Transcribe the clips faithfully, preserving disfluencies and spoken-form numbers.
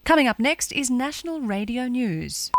Coming up next is National Radio News.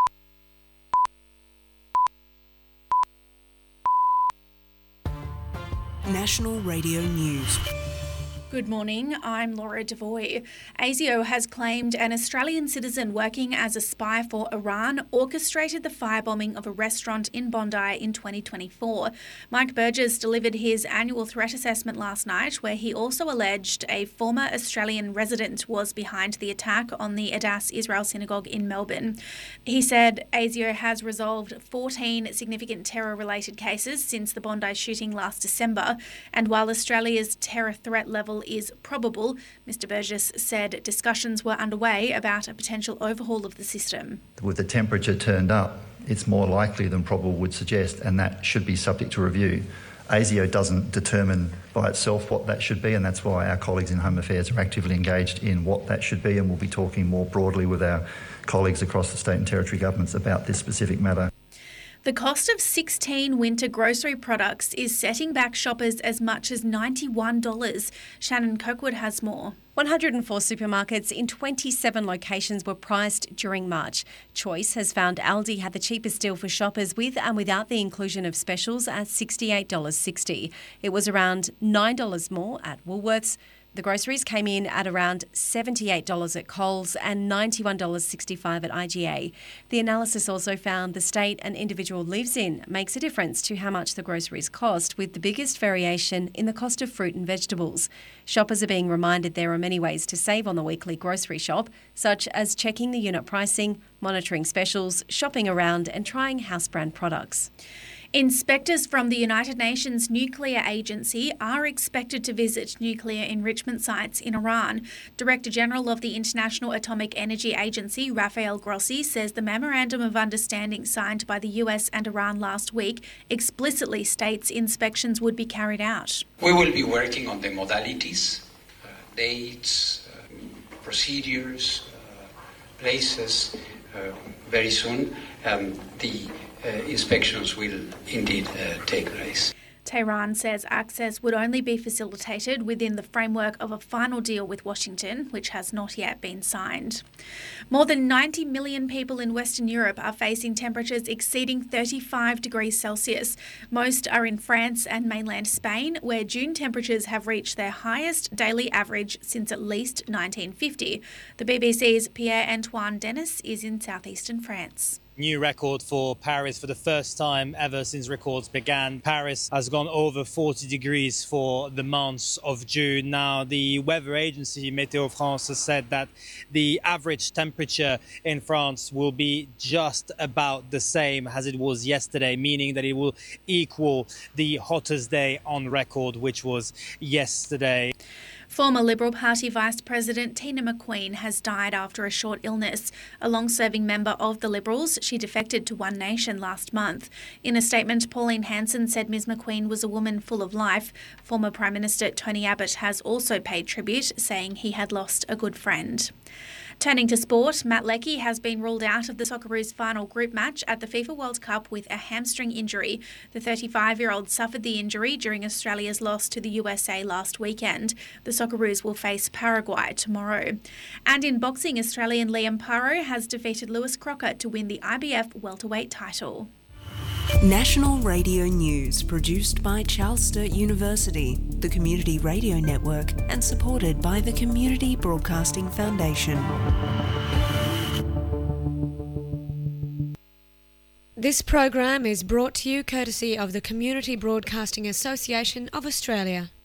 National Radio News. Good morning, I'm Laura Devoy. ASIO has claimed an Australian citizen working as a spy for Iran orchestrated the firebombing of a restaurant in Bondi in twenty twenty-four. Mike Burgess delivered his annual threat assessment last night, where he also alleged a former Australian resident was behind the attack on the Adass Israel Synagogue in Melbourne. He said ASIO has resolved fourteen significant terror-related cases since the Bondi shooting last December, and while Australia's terror threat level is probable, Mr Burgess said discussions were underway about a potential overhaul of the system. With the temperature turned up, it's more likely than probable would suggest, and that should be subject to review. ASIO doesn't determine by itself what that should be, and that's why our colleagues in Home Affairs are actively engaged in what that should be, and we'll be talking more broadly with our colleagues across the state and territory governments about this specific matter. The cost of sixteen winter grocery products is setting back shoppers as much as ninety-one dollars. Shannon Kirkwood has more. one hundred four supermarkets in twenty-seven locations were priced during March. Choice has found Aldi had the cheapest deal for shoppers with and without the inclusion of specials at sixty-eight dollars sixty. It was around nine dollars more at Woolworths. The groceries came in at around seventy-eight dollars at Coles and ninety-one dollars sixty-five at I G A. The analysis also found the state an individual lives in makes a difference to how much the groceries cost, with the biggest variation in the cost of fruit and vegetables. Shoppers are being reminded there are many ways to save on the weekly grocery shop, such as checking the unit pricing, monitoring specials, shopping around and trying house brand products. Inspectors from the United Nations Nuclear Agency are expected to visit nuclear enrichment sites in Iran. Director General of the International Atomic Energy Agency, Rafael Grossi, says the Memorandum of Understanding signed by the U S and Iran last week explicitly states inspections would be carried out. We will be working on the modalities, uh, dates, uh, procedures, uh, places uh, very soon. Um, the Uh, inspections will indeed uh, take place. Tehran says access would only be facilitated within the framework of a final deal with Washington, which has not yet been signed. More than ninety million people in Western Europe are facing temperatures exceeding thirty-five degrees Celsius. Most are in France and mainland Spain, where June temperatures have reached their highest daily average since at least nineteen fifty. The B B C's Pierre-Antoine Denis is in southeastern France. New record for Paris for the first time ever since records began. Paris has gone over forty degrees for the month of June. Now, the weather agency Météo France has said that the average temperature in France will be just about the same as it was yesterday, meaning that it will equal the hottest day on record, which was yesterday. Former Liberal Party Vice President Tina McQueen has died after a short illness. A long-serving member of the Liberals, she defected to One Nation last month. In a statement, Pauline Hanson said Miz McQueen was a woman full of life. Former Prime Minister Tony Abbott has also paid tribute, saying he had lost a good friend. Turning to sport, Matt Leckie has been ruled out of the Socceroos' final group match at the FIFA World Cup with a hamstring injury. The thirty-five-year-old suffered the injury during Australia's loss to the U S A last weekend. The Socceroos will face Paraguay tomorrow. And in boxing, Australian Liam Paro has defeated Lewis Crocker to win the I B F welterweight title. National Radio News, produced by Charles Sturt University, the Community Radio Network, and supported by the Community Broadcasting Foundation. This program is brought to you courtesy of the Community Broadcasting Association of Australia.